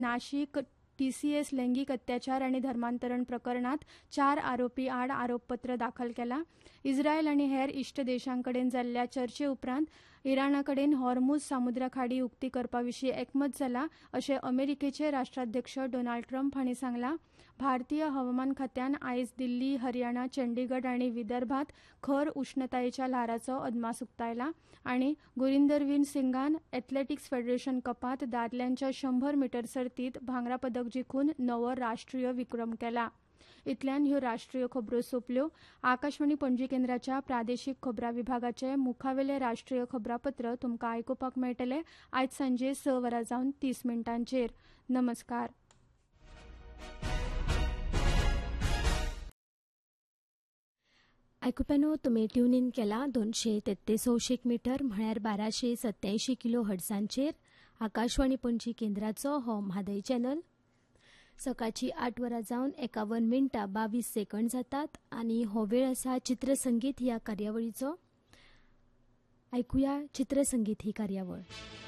Nashik TCS लैंगिक अत्याचार आणि धर्मांतरण प्रकरणात 4 आरोपी आड आरोपपत्र दाखल केला. इस्रायल आनी हेर इश्ट देशांकडेन जाल्ल्या चर्चे उपरांत इराणाकडेन हॉर्मुझ सामुद्रखाडी उक्ती करपाविशीं एकमत जाला अशें अमेरिकेचे राष्ट्राध्यक्ष डोनाल्ड ट्रंप हांणी सांगलां. भारतीय हवामान खात्यान आयज दिल्ली, हरियाणा, चंडीगढ आनी विदर्भात खर उश्णतायेच्या ल्हाराचो अदमास उक्तायला आनी गुरिंदरवीर सिंगान एथलेटिक्स फेडरेशन कपांत दादल्यांच्या 100 मीटर सर्तींत भांगरा पदक जिखून नवो राष्ट्रीय विक्रम केला. इतल्यान ह्यो राष्ट्रीय खबरो सोंपल्यो. आकाशवाणी पणजी केंद्राच्या प्रादेशीक खबरां विभागाचे मुखावेले राष्ट्रीय खबरापत्र तुमकां आयकुपाक मेळटले आयज सांजे 6:30 नमस्कार. आयकुप्यानो तुमी ट्यून इन केला 233 मीटर म्हळ्यार 1287 किलो हर्ट्झांचेर आकाशवाणी पणजी केंद्राचो हो म्हादय चॅनल. सकाळची 8 वरां जावन 51 मिनटां 22 सेकंड जातात आनी हो वेळ आसा चित्रसंगीत ह्या कार्यावळीचो. आयकुया चित्रसंगीत ही कार्यावळ.